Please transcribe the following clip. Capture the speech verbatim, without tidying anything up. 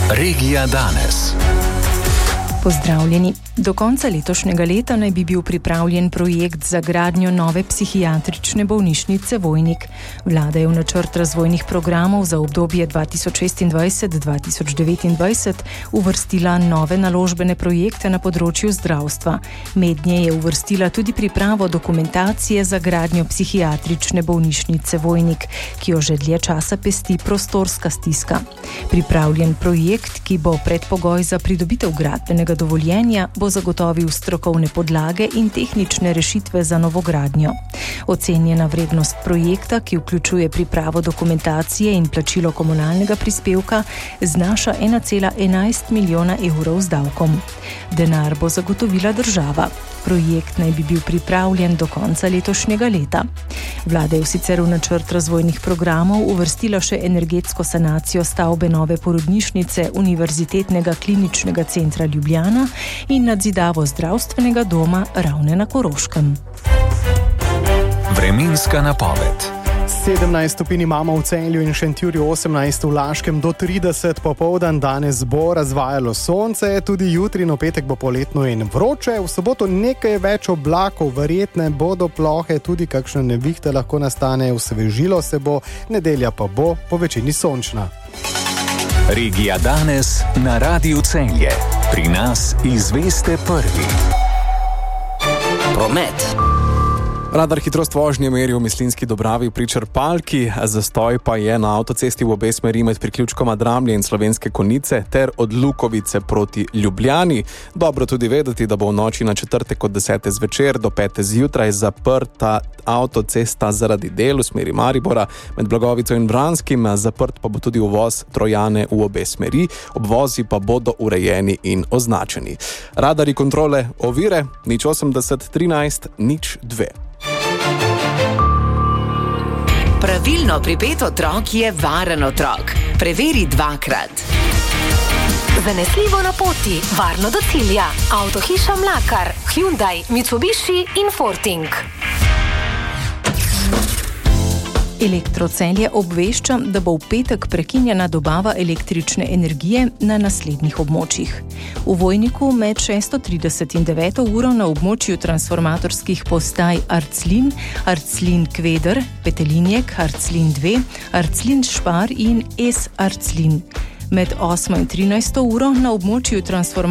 Regija danes. Pozdravljeni. Do konca letošnjega leta naj bi bil pripravljen projekt za gradnjo nove psihiatrične bolnišnice Vojnik. Vlada je v načrt razvojnih programov za obdobje dva tisoč šestindvajset do dva tisoč devetindvajset uvrstila nove naložbene projekte na področju zdravstva. Mednje je uvrstila tudi pripravo dokumentacije za gradnjo psihiatrične bolnišnice Vojnik, ki jo že dlje časa pesti prostorska stiska. Pripravljen projekt, ki bo predpogoj za pridobitev gradbenega dovoljenja, bo zagotovil strokovne podlage in tehnične rešitve za novogradnjo. Ocenjena vrednost projekta, ki vključuje pripravo dokumentacije in plačilo komunalnega prispevka, znaša ena cela enajst milijona evrov z davkom. Denar bo zagotovila država. Projekt naj bi bil pripravljen do konca letošnjega leta. Vlada je sicer v načrt razvojnih programov uvrstila še energetsko sanacijo stavbe nove porodnišnice Univerzitetnega kliničnega centra Ljubljana in nadzidavo zdravstvenega doma Ravne na Koroškem. Vremenska napoved. sedemnajst stopinj imamo v Celju in Šentjurju, osemnajst v Laškem, do trideset popoldan. Danes bo razvajalo sonce, tudi jutri in v petek bo poletno in vroče. V soboto nekaj več oblakov, verjetne bodo plohe, tudi kakšne nevihte lahko nastane, osvežilo se bo, nedelja pa bo po večini sončna. Regija danes na Radiu Celje. Pri nas izveste prvi. Promet. Radar hitrost vožnje meri v Mislinjski Dobravi pri črpalki, zastoj pa je na avtocesti v obe smeri med priključkoma Dramlje in Slovenske Konjice ter od Lukovice proti Ljubljani. Dobro tudi vedeti, da bo v noči na četrtek od desete zvečer do pete zjutraj zaprta avtocesta zaradi del v smeri Maribora med Blagovico in Vranskim, zaprt pa bo tudi uvoz Trojane v obe smeri, obvozi pa bodo urejeni in označeni. Radari kontrole ovire nič osemdeset trinajst nič dve. Pravilno pripet otrok je varen otrok. Preveri dvakrat. Zanesljivo na poti, varno do cilja. Avtohiša Mlakar, Hyundai, Mitsubishi in Forting. Elektro Celje obvešča, da bo v petek prekinjena dobava električne energije na naslednjih območjih. V Vojniku med šesto trideset in deveto uro na območju transformatorskih postaj Arclin, Arclin Kveder, Petelinjek, Arclin dve, Arclin Špar in S Arclin. Med osmo in trinajsto uro na območju transformatorskih